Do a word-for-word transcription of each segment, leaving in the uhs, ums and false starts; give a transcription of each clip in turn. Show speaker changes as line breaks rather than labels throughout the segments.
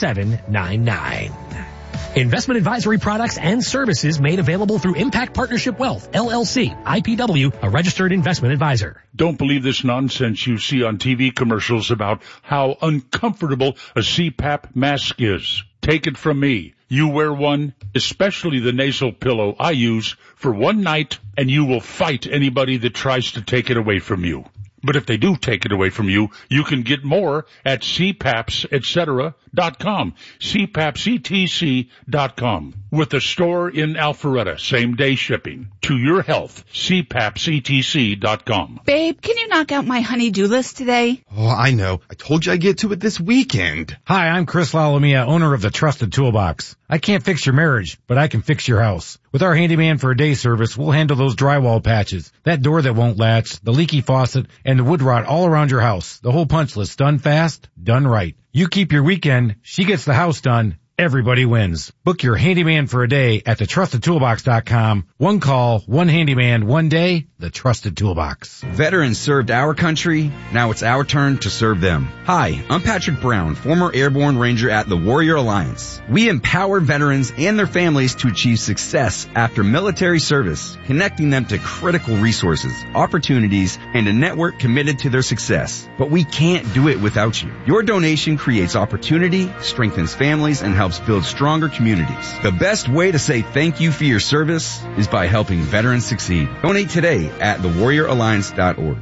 seven nine nine. Investment advisory products and services made available through Impact Partnership Wealth, L L C, I P W, a registered investment advisor.
Don't believe this nonsense you see on T V commercials about how uncomfortable a C PAP mask is. Take it from me. You wear one, especially the nasal pillow I use, for one night, and you will fight anybody that tries to take it away from you. But if they do take it away from you, you can get more at C PAPS et cetera dot com, C PAPS E T C dot com. With a store in Alpharetta, same-day shipping. To your health, C PAPS E T C dot com.
Babe, can you knock out my honey-do list today?
Oh, I know. I told you I'd get to it this weekend.
Hi, I'm Chris Lalomia, owner of the Trusted Toolbox. I can't fix your marriage, but I can fix your house. With our handyman for a day service, we'll handle those drywall patches, that door that won't latch, the leaky faucet, and the wood rot all around your house. The whole punch list, done fast, done right. You keep your weekend, she gets the house done. Everybody wins. Book your handyman for a day at the trusted toolbox dot com. One call, one handyman, one day, the Trusted Toolbox.
Veterans served our country. Now it's our turn to serve them. Hi, I'm Patrick Brown, former Airborne Ranger at the Warrior Alliance. We empower veterans and their families to achieve success after military service, connecting them to critical resources, opportunities, and a network committed to their success. But we can't do it without you. Your donation creates opportunity, strengthens families, and helps build stronger communities. The best way to say thank you for your service is by helping veterans succeed. Donate today at the warrior alliance dot org.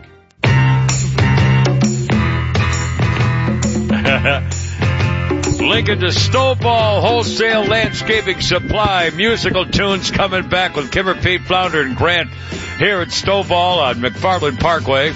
Lincoln to Stovall Wholesale Landscaping Supply. Musical tunes coming back with Kimmer, Pete, Flounder, and Grant here at Stovall on McFarland Parkway.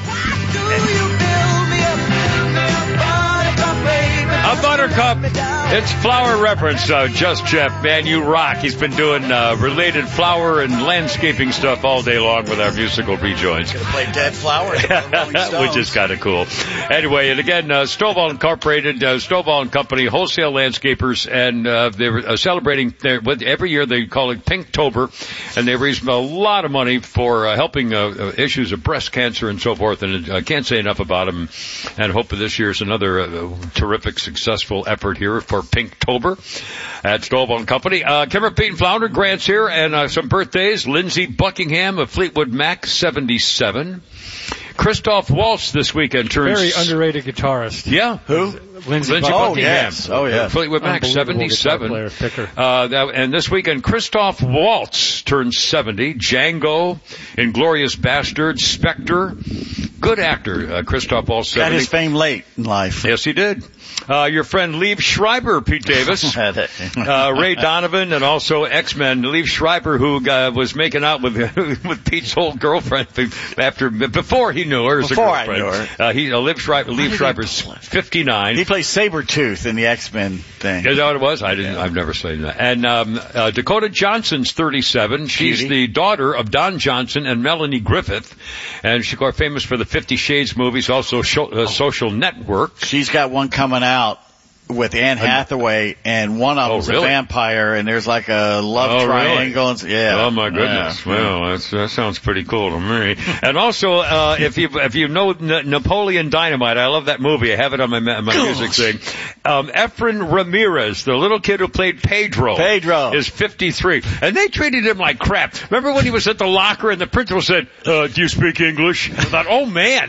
A Buttercup. It's flower reference. Uh, Just Jeff, man, you rock. He's been doing uh, related flower and landscaping stuff all day long with our musical rejoins.
Gonna play Dead Flowers,
which is kind of cool. Anyway, and again, uh, Stovall Incorporated, uh, Stovall and Company, wholesale landscapers, and uh, they're uh, celebrating. Their, every year they call it Pinktober, and they raise a lot of money for uh, helping uh, issues of breast cancer and so forth. And I uh, can't say enough about them. And hope that this year is another uh, terrific, successful effort here for Pinktober at Stovall and Company. Uh, Kimmer, Pete, and Flounder, Grant's here, and uh, some birthdays. Lindsey Buckingham of Fleetwood Mac, seventy-seven. Christoph Waltz this weekend turns...
Very underrated guitarist.
Yeah.
Who?
Lindsey
oh,
Buckingham.
Yes. Oh, yeah.
Fleetwood Mac, seventy-seven.
Player, picker.
Uh, that, and this weekend, Christoph Waltz turns seventy. Django, Inglourious Basterds, Spectre. Good actor, uh, Christoph Waltz, seventy.
Got his fame late in life.
Yes, he did. Uh, your friend Liev Schreiber, Pete Davis, uh, Ray Donovan, and also X-Men. Liev Schreiber, who uh, was making out with with Pete's old girlfriend after before he knew her as
before
a girlfriend.
I knew her.
Uh, he, uh, Liev Schreiber, Liev Schreiber's fifty-nine.
He plays Sabretooth in the X-Men thing.
Is that what it was? I didn't.
Yeah.
I've never seen that. And um, uh, Dakota Johnson's thirty-seven. She's
Cutie.
the daughter of Don Johnson and Melanie Griffith, and she's quite famous for the Fifty Shades movies, also show, uh, Social Network.
She's got one coming out with Anne Hathaway, and one of them's
oh, really?
a vampire, and there's like a love
oh,
triangle.
Really?
And, yeah.
Oh my goodness!
Yeah.
Well, that's, that sounds pretty cool to me. And also, uh, if you if you know N- Napoleon Dynamite, I love that movie. I have it on my my music thing. Um, Efren Ramirez, the little kid who played Pedro,
Pedro
is fifty-three, and they treated him like crap. Remember when he was at the locker and the principal said, uh, "Do you speak English?" I thought, "Oh man,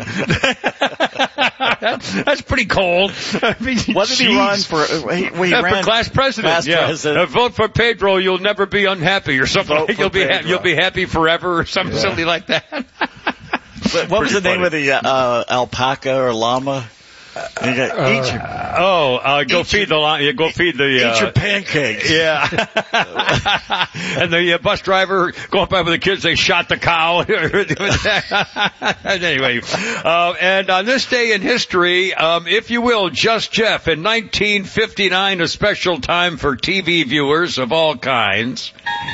that's pretty cold." I mean,
what did he run for? He, well, he
yeah,
ran
for class president.
Class
yeah.
president.
Uh, vote for Pedro, you'll never be unhappy, or something.
Vote
Like, you'll be ha-
Pedro.
you'll be happy forever, or something
yeah.
silly like that.
But what was the
funny.
name of the uh, alpaca or llama? Uh, you got,
uh,
eat your,
oh, uh, go
eat
feed
your,
the llama. Yeah, go feed the. Uh,
eat your pancakes.
Yeah. And the uh, bus driver going by with the kids. They shot the cow. Anyway, uh, and on this day in history, um, if you will, Just Jeff in nineteen fifty-nine, a special time for T V viewers of all kinds.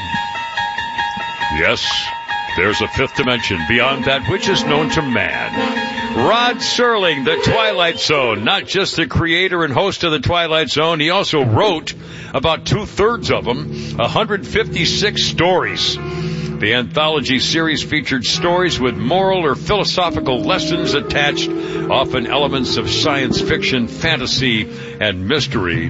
Yes, there's a fifth dimension beyond that which is known to man. Rod Serling, The Twilight Zone, not just the creator and host of The Twilight Zone, he also wrote about two-thirds of them, one hundred fifty-six stories. The anthology series featured stories with moral or philosophical lessons attached, often elements of science fiction, fantasy, and mystery.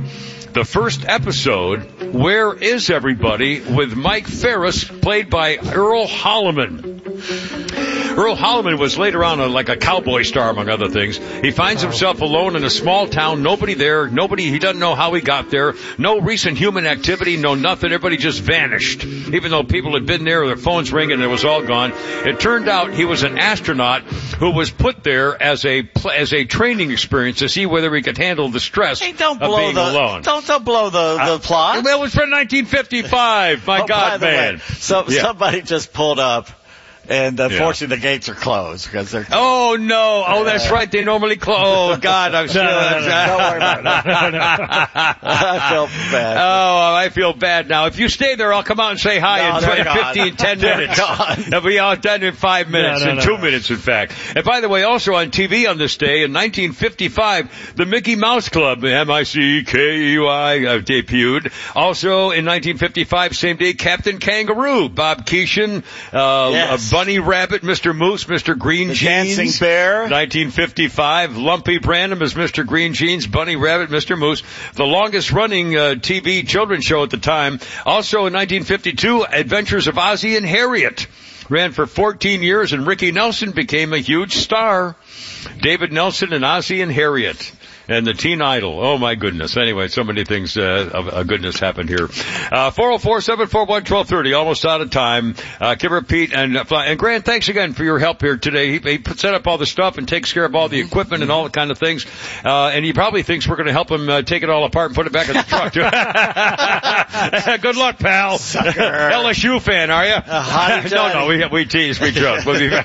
the first episode, Where Is Everybody, with Mike Ferris, played by Earl Holliman. Earl Holliman was later on a, like a cowboy star, among other things. He finds himself alone in a small town, nobody there, nobody, he doesn't know how he got there, no recent human activity, no nothing, everybody just vanished. Even though people had been there, their phones ringing, and it was all gone. It turned out he was an astronaut who was put there as a as a training experience to see whether he could handle the stress
Hey, don't
of
blow
being
the,
alone.
Don't, don't blow the, the
Uh,
plot.
It was from nineteen fifty-five. My
Oh, by
God,
the way,
man.
so,
Yeah.
somebody just pulled up, and unfortunately
Yeah.
the gates are closed because they're.
Oh no! Oh, that's right. They normally close. Oh God, I'm still.
no, no, no, don't worry about it. I felt bad.
Oh, I feel bad now. If you stay there, I'll come out and say hi
No,
in
they're gone.
fifteen, ten
They're
minutes.
gone.
They'll be all done in five minutes,
No, no,
in
no,
two
no.
minutes, in fact. And by the way, also on T V on this day in nineteen fifty-five, the Mickey Mouse Club, M I C K E Y, uh, debuted. Also in nineteen fifty-five, same day, Captain Kangaroo, Bob Keeshan, uh,
Yes.
uh, Bunny Rabbit, Mister Moose, Mister Green
The
Jeans.
Dancing Bear.
nineteen fifty-five, Lumpy Branham as Mister Green Jeans, Bunny Rabbit, Mister Moose, the longest running uh, T V children's show at the time. Also in nineteen fifty-two, Adventures of Ozzie and Harriet. Ran for fourteen years, and Ricky Nelson became a huge star. David Nelson and Ozzie and Harriet. And the teen idol. Oh my goodness. Anyway, so many things uh, of uh, goodness happened here. Uh, four oh four, seven four one, one two three oh. Almost out of time. Uh, Kimber, Pete, and uh, and Grant, thanks again for your help here today. He, he put, set up all the stuff and takes care of all the equipment and all the kind of things. Uh, and he probably thinks we're going to help him uh, take it all apart and put it back in the truck. Good luck, pal. L S U fan, are you?
Uh,
no, no, we we tease, we joke. We'll be, be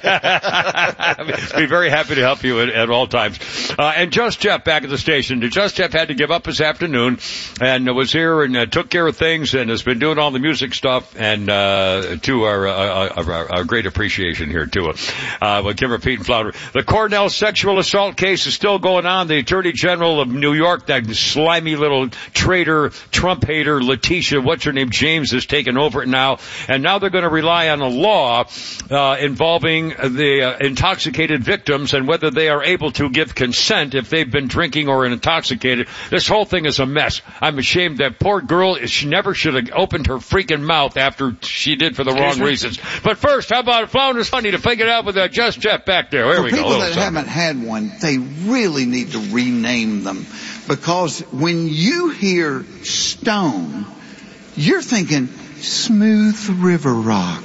very happy to help you at, at all times. Uh, and Just Jeff back at the station. Just Jeff had to give up this afternoon and was here and uh, took care of things and has been doing all the music stuff, and uh, to our, uh, our, our great appreciation here to it. Uh, with Kimber, Pete, and Flounder. The Cornell sexual assault case is still going on. The Attorney General of New York, that slimy little traitor, Trump hater, Letitia, what's her name, James, has taken over it now. And now they're going to rely on a law uh, involving the uh, intoxicated victims and whether they are able to give consent if they've been drinking or intoxicated. This whole thing is a mess. I'm ashamed. That poor girl, she never should have opened her freaking mouth after she did for the wrong reasons. But first, how about Flounder's Funny to figure it out with uh, Just Jeff back there? Here
For
we go.
people
Little
that
something.
haven't had one, they really need to rename them, because when you hear stone, you're thinking smooth river rock,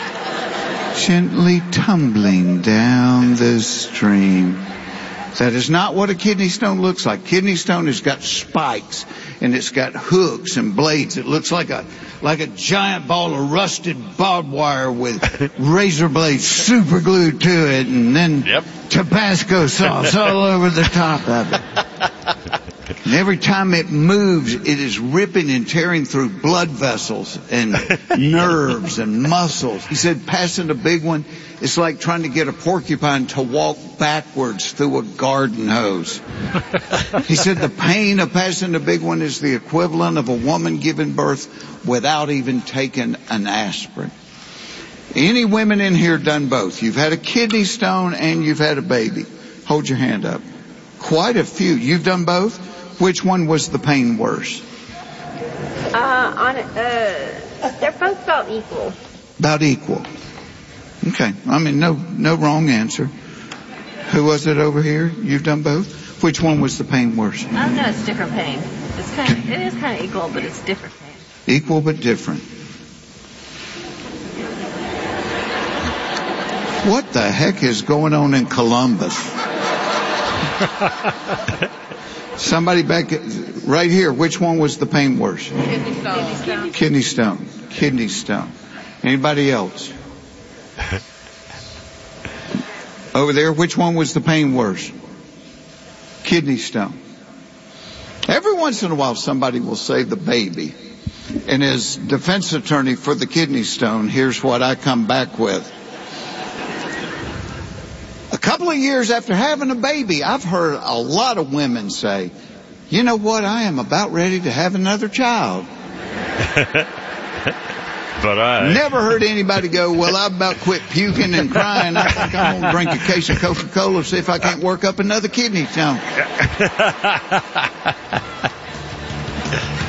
gently tumbling down the stream. That is not what a kidney stone looks like. Kidney stone has got spikes and it's got hooks and blades. It looks like a like a giant ball of rusted barbed wire with razor blades super glued to it, and then
Yep.
Tabasco sauce all over the top of it. And every time it moves, it is ripping and tearing through blood vessels and nerves and muscles. He said passing a big one, it's like trying to get a porcupine to walk backwards through a garden hose. He said the pain of passing a big one is the equivalent of a woman giving birth without even taking an aspirin. Any women in here done both? You've had a kidney stone and you've had a baby. Hold your hand up. Quite a few. You've done both? Which one was the pain worse?
Uh, on uh, they're both about equal.
About equal. Okay. I mean, no, no wrong answer. Who was it over here? You've done both? Which one was the pain worse?
I don't know, it's different pain. It's kind of, it is kind of equal, but it's different pain.
Equal but different. What the heck is going on in Columbus? Somebody back right here, which one was the pain worse?
Kidney stone.
Kidney stone. Kidney stone. Anybody else? Over there, which one was the pain worse? Kidney stone. Every once in a while somebody will say the baby. And as defense attorney for the kidney stone, here's what I come back with. A couple of years after having a baby, I've heard a lot of women say, you know what, I am about ready to have another child.
But I
Never heard anybody go, well, I've about quit puking and crying. I think I'm going to drink a case of Coca-Cola, see if I can't work up another kidney stone.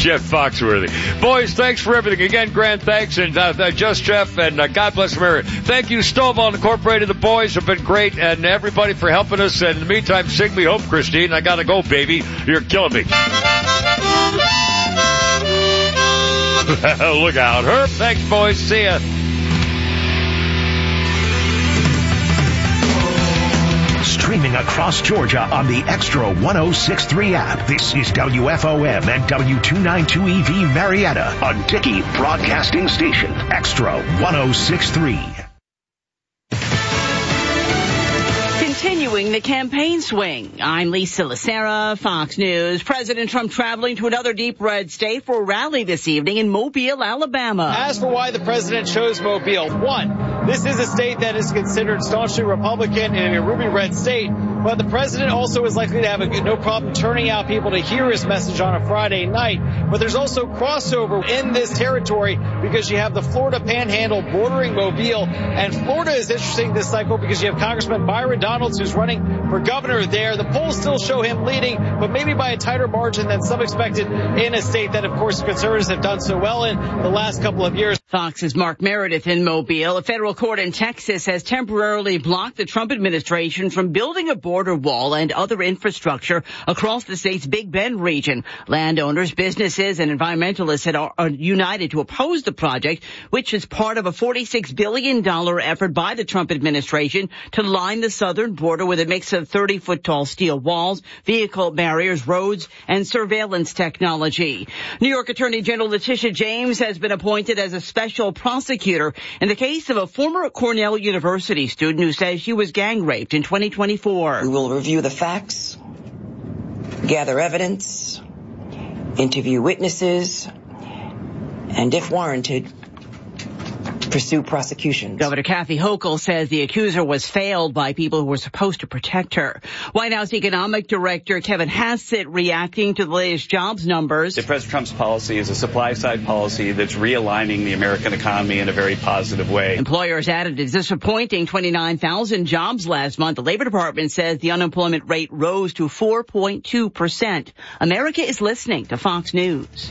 Jeff Foxworthy. Boys, thanks for everything. Again, Grant, thanks, and uh, uh, Just Jeff, and uh, God bless America. Thank you, Stovall Incorporated. The boys have been great, and everybody for helping us. And in the meantime, sing me home, Christine. I gotta go, baby. You're killing me. Look out, Herb. Thanks, boys. See ya.
Streaming across Georgia on the Extra one oh six point three app. This is W F O M and W two ninety-two E V Marietta, a Dickey Broadcasting Station. Extra one oh six point three.
Continuing the campaign swing. I'm Lisa Lacera, Fox News. President Trump traveling to another deep red state for a rally this evening in Mobile, Alabama.
As for why the president chose Mobile, one, this is a state that is considered staunchly Republican and a ruby red state, but the president also is likely to have a, no problem turning out people to hear his message on a Friday night. But there's also crossover in this territory because you have the Florida Panhandle bordering Mobile, and Florida is interesting this cycle because you have Congressman Byron Donalds who's running for governor there. The polls still show him leading, but maybe by a tighter margin than some expected in a state that, of course, conservatives have done so well in the last couple of years.
Fox's Mark Meredith in Mobile. A federal court in Texas has temporarily blocked the Trump administration from building a border wall and other infrastructure across the state's Big Bend region. Landowners, businesses, and environmentalists had are united to oppose the project, which is part of a forty-six billion dollars effort by the Trump administration to line the southern border with a mix of thirty-foot tall steel walls, vehicle barriers, roads, and surveillance technology. New York Attorney General Letitia James has been appointed as a special prosecutor in the case of a former Cornell University student who says she was gang raped in twenty twenty-four.
We will review the facts, gather evidence, interview witnesses, and if warranted, pursue prosecutions.
Governor Kathy Hochul says the accuser was failed by people who were supposed to protect her. White House Economic Director Kevin Hassett reacting to the latest jobs numbers.
If President Trump's policy is a supply-side policy that's realigning the American economy in a very positive way.
Employers added a disappointing twenty-nine thousand jobs last month. The Labor Department says the unemployment rate rose to four point two percent. America is listening to Fox News.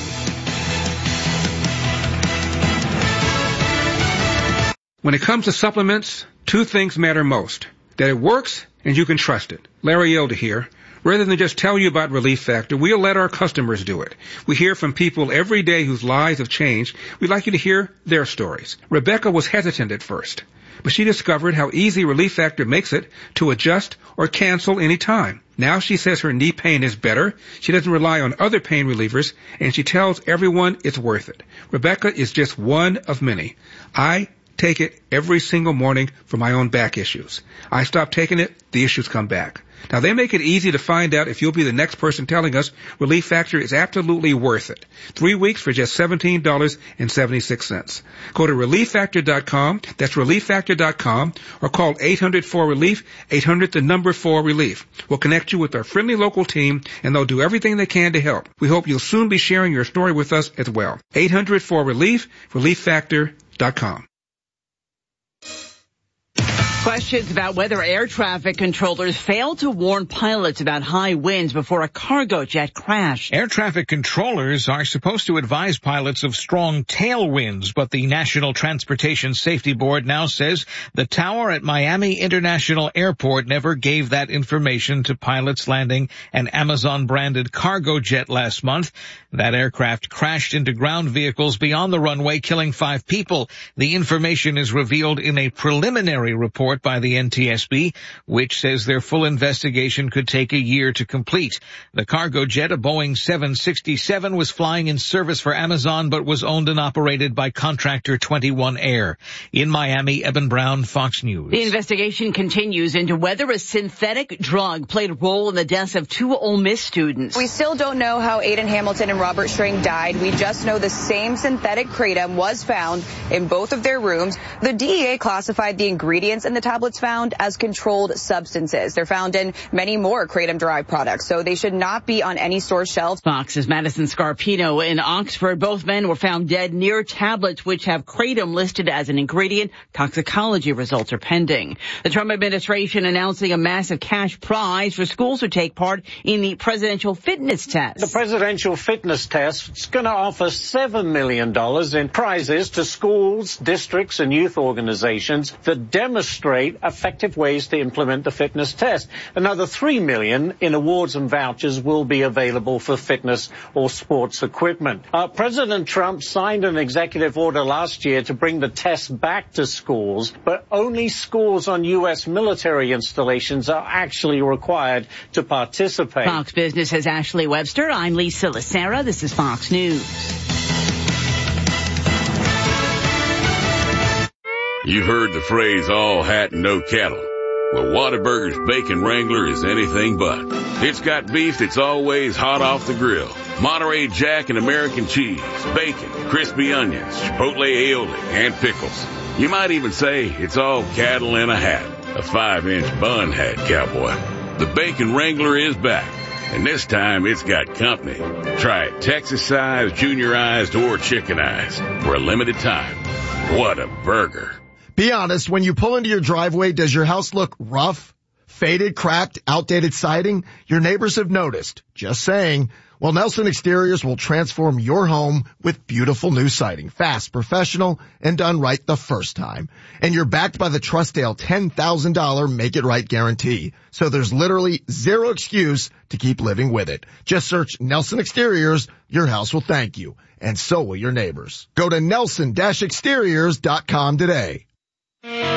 When it comes to supplements, two things matter most. That it works and you can trust it. Larry Elder here. Rather than just tell you about Relief Factor, we'll let our customers do it. We hear from people every day whose lives have changed. We'd like you to hear their stories. Rebecca was hesitant at first, but she discovered how easy Relief Factor makes it to adjust or cancel any time. Now she says her knee pain is better, she doesn't rely on other pain relievers, and she tells everyone it's worth it. Rebecca is just one of many. I take it every single morning for my own back issues. I stop taking it, the issues come back. Now, they make it easy to find out if you'll be the next person telling us Relief Factor is absolutely worth it. Three weeks for just seventeen dollars and seventy-six cents. Go to relief factor dot com, that's relief factor dot com, or call eight hundred four relief, eight hundred the number four relief. We'll connect you with our friendly local team, and they'll do everything they can to help. We hope you'll soon be sharing your story with us as well. eight hundred four relief, relief factor dot com.
Questions about whether air traffic controllers failed to warn pilots about high winds before a cargo jet crashed.
Air traffic controllers are supposed to advise pilots of strong tailwinds, but the National Transportation Safety Board now says the tower at Miami International Airport never gave that information to pilots landing an Amazon-branded cargo jet last month. That aircraft crashed into ground vehicles beyond the runway, killing five people. The information is revealed in a preliminary report by the N T S B, which says their full investigation could take a year to complete. The cargo jet, a Boeing seven sixty-seven, was flying in service for Amazon but was owned and operated by contractor twenty-one Air. In Miami, Eben Brown, Fox News.
The investigation continues into whether a synthetic drug played a role in the deaths of two Ole Miss students.
We still don't know how Aiden Hamilton and Robert String died. We just know the same synthetic kratom was found in both of their rooms. The D E A classified the ingredients in the the tablets found as controlled substances. They're found in many more kratom-derived products, so they should not be on any store shelves.
Fox's Madison Scarpino in Oxford. Both men were found dead near tablets which have kratom listed as an ingredient. Toxicology results are pending. The Trump administration announcing a massive cash prize for schools who take part in the presidential fitness test.
The presidential fitness test is going to offer seven million dollars in prizes to schools, districts, and youth organizations that demonstrate effective ways to implement the fitness test. Another three million dollars in awards and vouchers will be available for fitness or sports equipment. Uh, President Trump signed an executive order last year to bring the test back to schools, but only schools on U S military installations are actually required to participate.
Fox Business has Ashley Webster. I'm Lisa Lacera. This is Fox News.
You've heard the phrase all hat and no cattle. Well, Whataburger's Bacon Wrangler is anything but. It's got beef that's always hot off the grill, Monterey Jack and American cheese, bacon, crispy onions, chipotle aioli, and pickles. You might even say it's all cattle in a hat, a five-inch bun hat, cowboy. The Bacon Wrangler is back, and this time it's got company. Try it Texas-sized, juniorized, or chickenized for a limited time. What a burger.
Be honest, when you pull into your driveway, does your house look rough, faded, cracked, outdated siding? Your neighbors have noticed. Just saying. Well, Nelson Exteriors will transform your home with beautiful new siding. Fast, professional, and done right the first time. And you're backed by the Trustdale ten thousand dollars Make It Right guarantee. So there's literally zero excuse to keep living with it. Just search Nelson Exteriors. Your house will thank you. And so will your neighbors. Go to nelson dash exteriors dot com today.